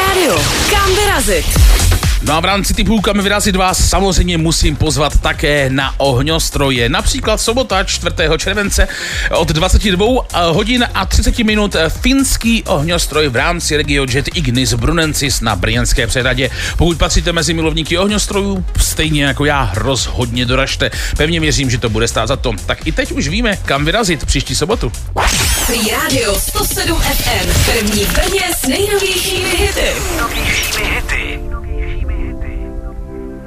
rádio. Kam vyrazit? No a v rámci typů Kam vyrazit vás samozřejmě musím pozvat také na ohňostroje. Například sobota 4. července od 22 hodin a 30 minut finský ohňostroj v rámci RegioJet Ignis Brunensis na Brněnské přehradě. Pokud patříte mezi milovníky ohňostrojů, stejně jako já, rozhodně doražte. Pevně věřím, že to bude stát za to. Tak i teď už víme, kam vyrazit příští sobotu. Free Radio 107 FM. První v Brně s nejnovějšími hity.